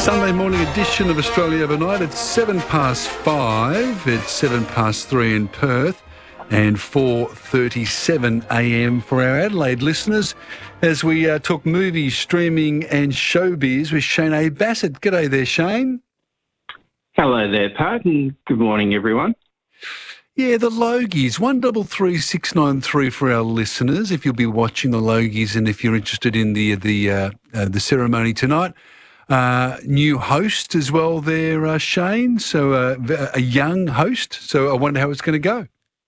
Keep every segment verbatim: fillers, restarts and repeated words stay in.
Sunday morning edition of Australia Overnight. It's seven past five. It's seven past three in Perth and four thirty-seven a m for our Adelaide listeners as we uh, talk movies, streaming and showbiz with Shane A. Bassett. G'day there, Shane. Hello there, Pat, and good morning, everyone. Yeah, the Logies, one double three six nine three for our listeners. If you'll be watching the Logies and if you're interested in the the uh, uh, the ceremony tonight. Uh, new host as well there, uh, Shane. So uh, a young host. So I wonder how it's going to go.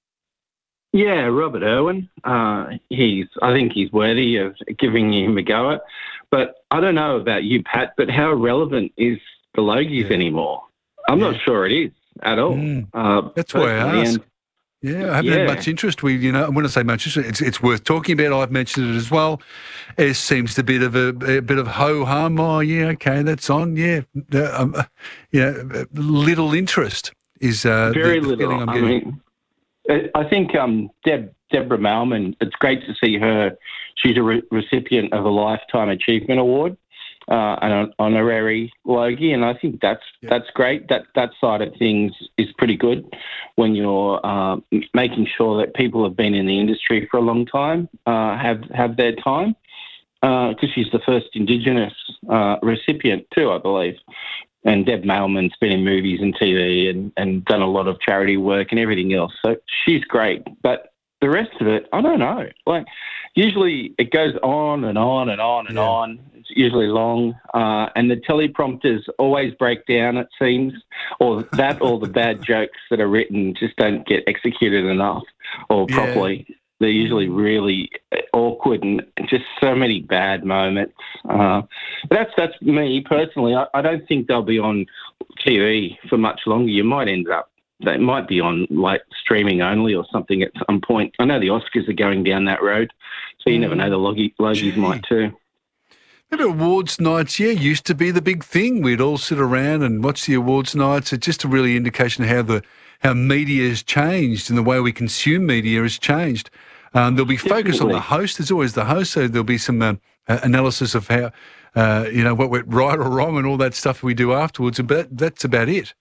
Yeah, Robert Irwin. Uh, he's. I think he's worthy of giving him a go at. But I don't know about you, Pat. But how relevant is the Logies yeah. anymore? I'm yeah. not sure it is at all. Mm. Uh, That's why I ask. And, Yeah, I haven't yeah. had much interest. We, you know, when I say much interest, it's it's worth talking about. I've mentioned it as well. It seems to be a bit of a, a bit of ho hum. Oh, yeah, okay, that's on. Yeah, uh, um, uh, you know, little interest is uh, very the, the little. I'm I getting. mean, I think um, Deb, Deborah Malman. It's great to see her. She's a re- recipient of a Lifetime Achievement Award. Uh, an honorary Logie, and I think that's yeah. that's great. That that side of things is pretty good when you're uh, making sure that people have been in the industry for a long time uh, have have their time. Because uh, she's the first Indigenous uh, recipient too, I believe. And Deb Mailman's been in movies and T V and, and done a lot of charity work and everything else. So she's great, but the rest of it, I don't know. Like usually it goes on and on and on and yeah. on. It's usually long, uh, and the teleprompters always break down, it seems, or that or the bad jokes that are written just don't get executed enough or yeah. properly. They're usually really awkward and just so many bad moments. Uh, but that's that's me personally. I, I don't think they'll be on T V for much longer. You might end up. They might be on like streaming only or something at some point. I know the Oscars are going down that road, so you mm. never know. The Logie, Logies might too. Remember awards nights, yeah, used to be the big thing. We'd all sit around and watch the awards nights. It's just a really indication of how the how media has changed and the way we consume media has changed. Um, there'll be focus Definitely. on the host. There's always the host, so there'll be some uh, analysis of how, uh, you know, what went right or wrong and all that stuff we do afterwards, but that's about it.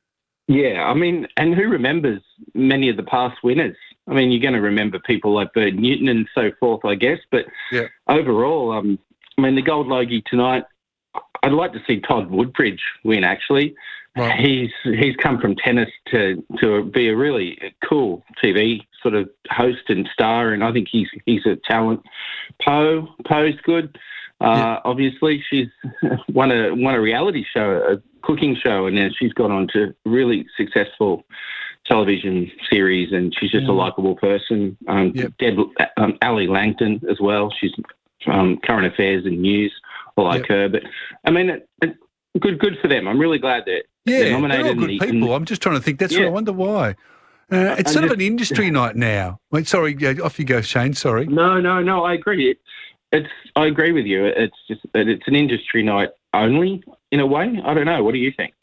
Yeah, I mean, and who remembers many of the past winners? I mean, you're going to remember people like Bird Newton and so forth, I guess, but yeah. overall, um, I mean, the Gold Logie tonight, I'd like to see Todd Woodbridge win, actually. Right. He's he's come from tennis to, to be a really cool T V sort of host and star, and I think he's he's a talent. Poe, Poe's good. Uh, yeah. Obviously, she's won a, won a reality show, a cooking show, and then she's gone on to really successful television series, and she's just mm. a likeable person. Um, yep. Deb, um, Ali Langton as well. She's um, current affairs and news. I like yep. her, but I mean, it, it, good, good for them. I'm really glad that yeah, they're nominated. They're all good the, people. the, I'm just trying to think. That's yeah. what I wonder why. Uh, it's I'm sort just, of an industry night now. Wait, sorry, yeah, off you go, Shane. Sorry. No, no, no. I agree. It, it's. I agree with you. It's just that it's an industry night only in a way. I don't know. What do you think?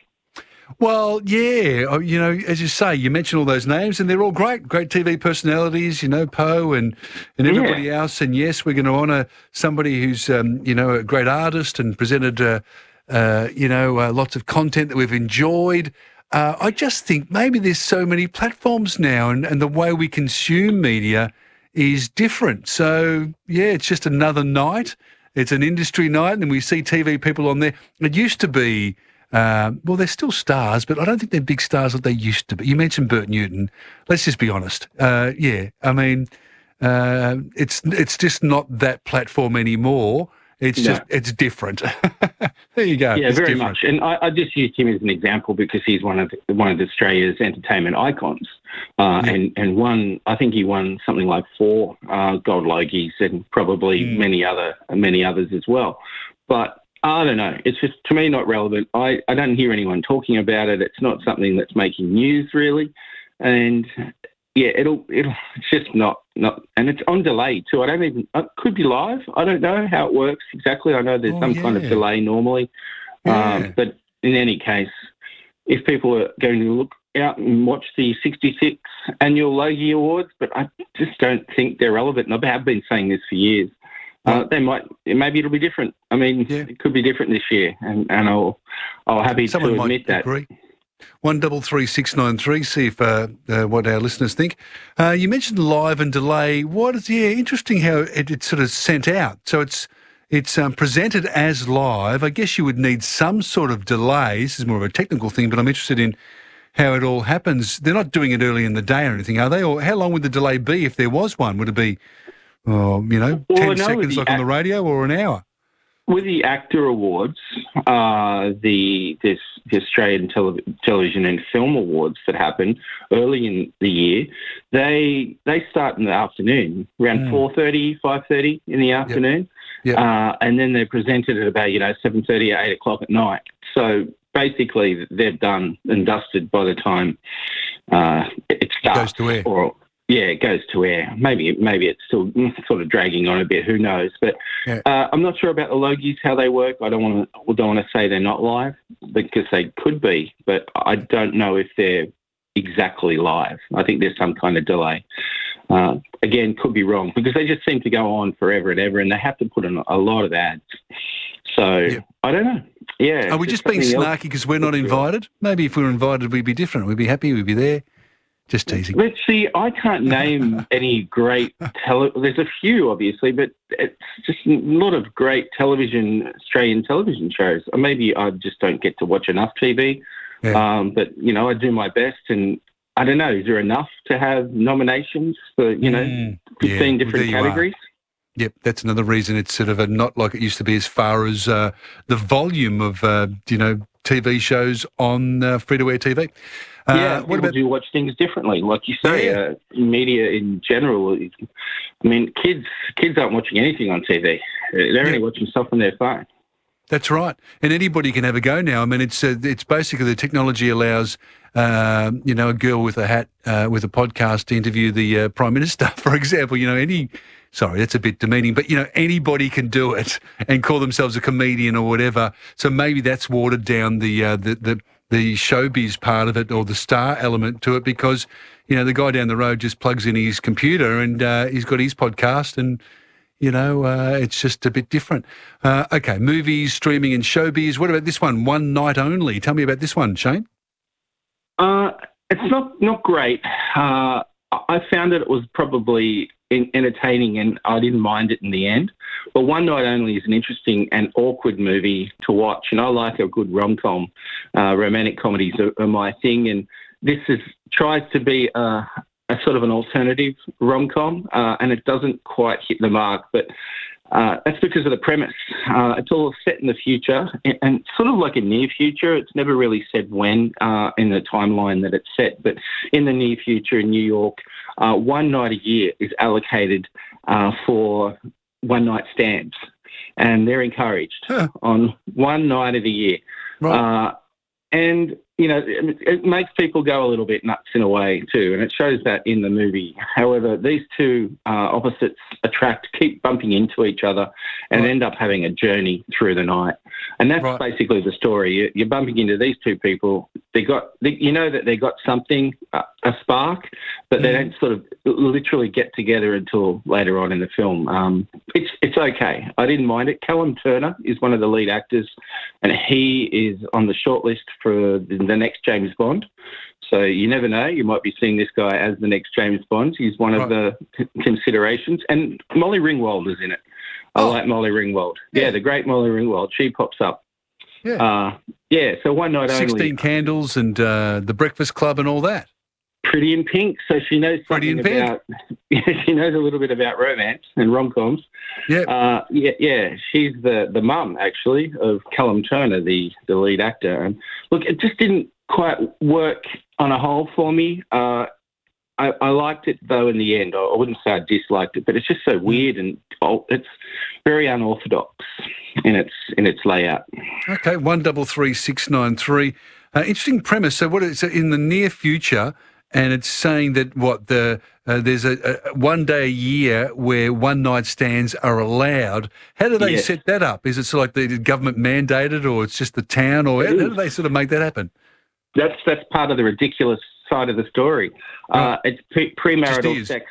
Well, yeah, you know, as you say, you mentioned all those names, and they're all great, great T V personalities. You know, Poe and and everybody yeah. else. And yes, we're going to honour somebody who's um, you know a great artist and presented uh, uh, you know uh, lots of content that we've enjoyed. Uh, I just think maybe there's so many platforms now, and, and the way we consume media is different. So yeah, it's just another night. It's an industry night, and we see T V people on there. It used to be. Uh, well, they're still stars, but I don't think they're big stars like they used to be. You mentioned Bert Newton. Let's just be honest. Uh, yeah, I mean, uh, it's it's just not that platform anymore. It's no. just it's different. There you go. Yeah, it's very different. much. And I, I just used him as an example because he's one of one of Australia's entertainment icons. Uh, yeah. And and won. I think he won something like four uh, Gold Logies and probably mm. many other many others as well. But I don't know. It's just, to me, not relevant. I, I don't hear anyone talking about it. It's not something that's making news, really. And, yeah, it'll, it'll, it's just not, not, and it's on delay, too. I don't even, it could be live. I don't know how it works exactly. I know there's oh, some yeah. kind of delay normally. Yeah. Um, but in any case, if people are going to look out and watch the sixty-sixth Annual Logie Awards, but I just don't think they're relevant. And I have been saying this for years. Uh, they might, maybe it'll be different. I mean, Yeah. it could be different this year, and, and I'll, I'll happy Someone to admit might that. agree. One double three six nine three. See if uh, uh, what our listeners think. Uh, you mentioned live and delay. What is yeah interesting how it, it's sort of sent out. So it's it's um, presented as live. I guess you would need some sort of delay. This is more of a technical thing, but I'm interested in how it all happens. They're not doing it early in the day or anything, are they? Or how long would the delay be if there was one? Would it be, oh, you know, Well, ten I know seconds the like on the radio, or an hour? With the ACTA Awards, uh, the this the Australian Tele- Television and Film Awards that happen early in the year, they they start in the afternoon, around Mm. four thirty, five thirty in the afternoon, Yep. Uh, and then they're presented at about you know seven thirty, eight o'clock at night. So basically, they're done and dusted by the time uh, it starts. Goes to air. Or, yeah, it goes to air. Maybe maybe it's still sort of dragging on a bit. Who knows? But Yeah. uh, I'm not sure about the Logies, how they work. I don't want to don't want to say they're not live because they could be, but I don't know if they're exactly live. I think there's some kind of delay. Uh, again, could be wrong because they just seem to go on forever and ever, and they have to put in a lot of ads. So Yeah. I don't know. Yeah. Are we just being something else. snarky because we're not invited? Maybe if we were invited, we'd be different. We'd be happy. We'd be there. Just teasing. Let's see. I can't name any great tele. There's a few, obviously, but it's just a lot of great television, Australian television shows. Or maybe I just don't get to watch enough T V. Yeah. Um, but you know, I do my best, and I don't know. Is there enough to have nominations for you know Mm, fifteen yeah, different there you are. categories? Yep, that's another reason it's sort of a, not like it used to be as far as uh, the volume of, uh, you know, T V shows on uh, free-to-air T V. Uh, yeah, what people about do watch things differently. Like you say, Yeah. uh, media in general. I mean, kids kids aren't watching anything on T V. They're only Yeah. watching stuff on their phone. That's right, and anybody can have a go now. I mean, it's uh, it's basically the technology allows uh, you know a girl with a hat uh, with a podcast to interview the uh, Prime Minister, for example. You know, any sorry, that's a bit demeaning, but you know anybody can do it and call themselves a comedian or whatever. So maybe that's watered down the uh, the the the showbiz part of it or the star element to it because you know the guy down the road just plugs in his computer and uh, he's got his podcast and. You know, uh, it's just a bit different. Uh, okay, movies, streaming and showbiz. What about this one? One night only. Tell me about this one, Shane. Uh, it's not not great. Uh, I found that it was probably in, entertaining, and I didn't mind it in the end. But One Night Only is an interesting and awkward movie to watch, and I like a good rom-com. Uh, romantic comedies are, are my thing, and this is tries to be a, a sort of an alternative rom-com, uh, and it doesn't quite hit the mark, but uh, that's because of the premise. Uh, it's all set in the future, and, and sort of like a near future. It's never really said when uh, in the timeline that it's set, but in the near future in New York, uh, one night a year is allocated uh, for one-night stands, and they're encouraged Huh. on one night of the year. Right. Uh, and you know, it, it makes people go a little bit nuts in a way too, and it shows that in the movie. However, these two uh, opposites attract, keep bumping into each other, and Right. end up having a journey through the night. And that's Right. basically the story. You- You're bumping into these two people. They got, they, you know, that they got something, uh, a spark, but they Mhm. don't sort of literally get together until later on in the film. Um, it's it's okay. I didn't mind it. Callum Turner is one of the lead actors, and he is on the shortlist for the, the next James Bond. So you never know. You might be seeing this guy as the next James Bond. He's one of the c- considerations. And Molly Ringwald is in it. I Oh. like Molly Ringwald. Yeah. Yeah. the great Molly Ringwald. She pops up. Yeah. Uh, yeah, so One Night Sixteen Only. Candles and uh, The Breakfast Club and all that. Pretty in Pink. So she knows Pretty something in about. She knows a little bit about romance and rom-coms. Yeah. Uh, yeah, yeah. She's the the mum actually of Callum Turner, the the lead actor. And look, it just didn't quite work on a whole for me. Uh, I, I liked it though in the end. I, I wouldn't say I disliked it, but it's just so weird and oh, it's very unorthodox in its in its layout. Okay, one double three six nine three. Uh, interesting premise. So, what is it in the near future? And it's saying that what the uh, there's a, a one day a year where one night stands are allowed. How do they Yes. set that up? Is it sort of like the government mandated, or it's just the town, or how, It how is. do they sort of make that happen? That's that's part of the ridiculous side of the story. Uh, it's pre- Just premarital is. sex.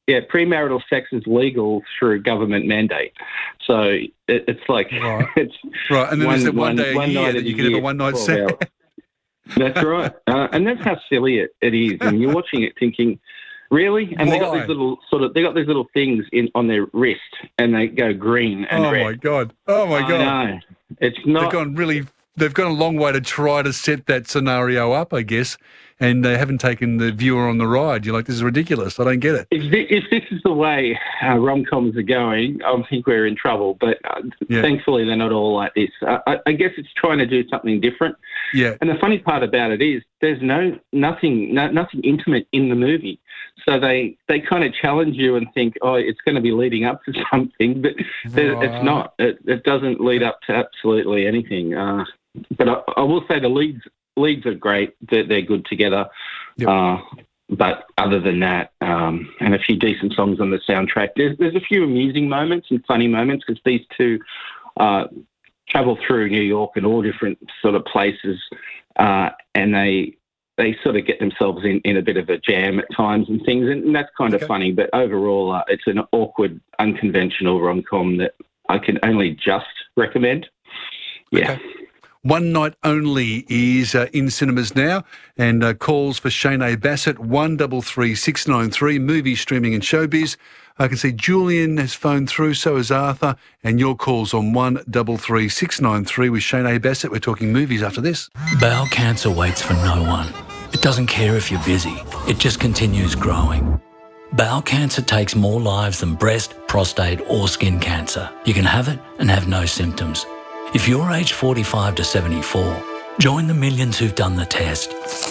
yeah, premarital sex is legal through government mandate. So it, it's like right. it's right, and then one, there's the one, one day a one year night that a you can have a year, one night twelve sex. hours. That's right, uh, and that's how silly it, it is. And you're watching it thinking, really? And Why? they got these little sort of they got these little things in on their wrist, and they go green and oh red. my god! Oh my god! I know. It's not. They've gone really. They've gone a long way to try to set that scenario up, I guess, and they haven't taken the viewer on the ride. You're like, this is ridiculous. I don't get it. If this, if this is the way uh, rom-coms are going, I think we're in trouble. But uh, yeah. thankfully, they're not all like this. Uh, I, I guess it's trying to do something different. Yeah. And the funny part about it is, there's no nothing no, nothing intimate in the movie. So they, they kind of challenge you and think, oh, it's going to be leading up to something, but right. it's not. It, it doesn't lead up to absolutely anything. Uh, but I, I will say the leads leads are great. They're, they're good together. Yep. Uh, but other than that, um, and a few decent songs on the soundtrack, there's, there's a few amusing moments and funny moments because these two uh, travel through New York and all different sort of places, uh, and they they sort of get themselves in, in a bit of a jam at times and things, and, and that's kind of okay. funny. But overall, uh, it's an awkward, unconventional rom-com that I can only just recommend. Yeah. Okay. One Night Only is uh, in cinemas now, and uh, calls for Shanae Bassett, one three three six nine three, movie streaming and showbiz. I can see Julian has phoned through, so has Arthur, and your call's on one three three six nine three with Shanae Bassett. We're talking movies after this. Bowel cancer waits for no one. It doesn't care if you're busy. It just continues growing. Bowel cancer takes more lives than breast, prostate or skin cancer. You can have it and have no symptoms. If you're aged forty-five to seventy-four, join the millions who've done the test.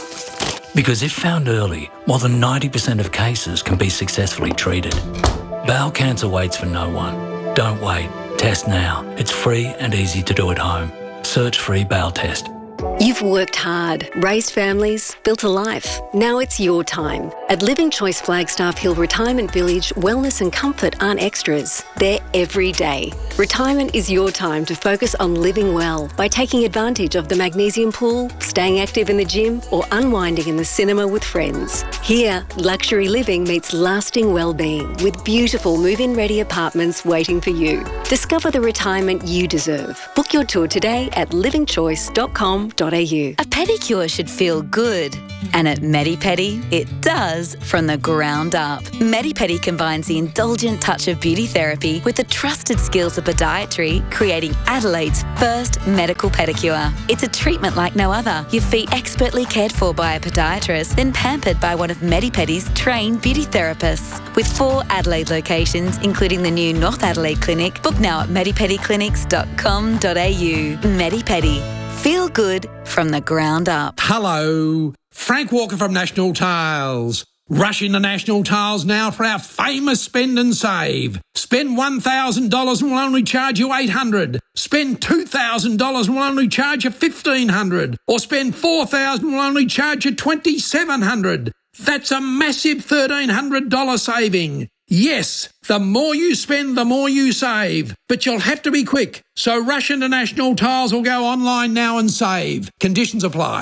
Because if found early, more than ninety percent of cases can be successfully treated. Bowel cancer waits for no one. Don't wait. Test now. It's free and easy to do at home. Search free bowel test. You've worked hard, raised families, built a life. Now it's your time. At Living Choice Flagstaff Hill Retirement Village, wellness and comfort aren't extras. They're every day. Retirement is your time to focus on living well by taking advantage of the magnesium pool, staying active in the gym, or unwinding in the cinema with friends. Here, luxury living meets lasting well-being with beautiful move-in ready apartments waiting for you. Discover the retirement you deserve. Book your tour today at living choice dot com dot a u. A pedicure should feel good. And at MediPedi, it does from the ground up. MediPedi combines the indulgent touch of beauty therapy with the trusted skills of podiatry, creating Adelaide's first medical pedicure. It's a treatment like no other. Your feet expertly cared for by a podiatrist, then pampered by one of MediPedi's trained beauty therapists. With four Adelaide locations, including the new North Adelaide Clinic, book now at medipedi clinics dot com dot a u. MediPedi. Feel good from the ground up. Hello, Frank Walker from National Tiles. Rush into National Tiles now for our famous spend and save. Spend one thousand dollars and we'll only charge you eight hundred dollars. Spend two thousand dollars and we'll only charge you fifteen hundred dollars. Or spend four thousand dollars and we'll only charge you twenty-seven hundred dollars. That's a massive thirteen hundred dollars saving. Yes, the more you spend, the more you save. But you'll have to be quick. So rush into National Tiles or go online now and save. Conditions apply.